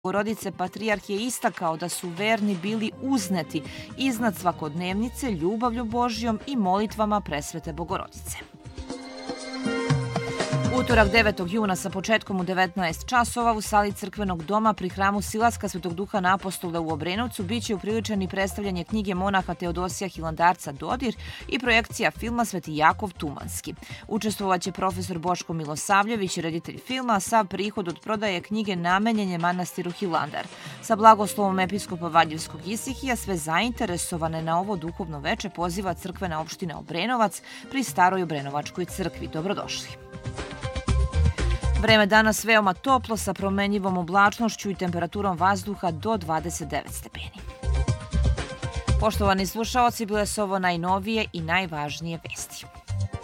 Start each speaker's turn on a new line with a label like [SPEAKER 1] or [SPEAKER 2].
[SPEAKER 1] Bogorodice patrijarh je istakao da su verni bili uzneti iznad svakodnevnice ljubavlju Božjom i molitvama presvete Bogorodice. Utorak 9. juna sa početkom u 19 časova u sali Crkvenog doma pri hramu Silaska Svetog Duha na Apostole u Obrenovcu biće upriličeni predstavljanje knjige monaha Teodosija Hilandarca Dodir i projekcija filma Sveti Jakov Tumanski. Učestvovaće profesor Boško Milosavljević, reditelj filma, a sav prihod od prodaje knjige namenjen je manastiru Hilandar. Sa blagoslovom episkopa Valjevskog Isihija sve zainteresovane na ovo duhovno veče poziva crkvena opština Obrenovac pri Staroj Obrenovačkoj crkvi. Dobrodošli. Vreme danas veoma toplo sa promenljivom oblačnošću i temperaturom vazduha do 29 stepeni. Poštovani slušaoci, bile su ovo najnovije i najvažnije vesti.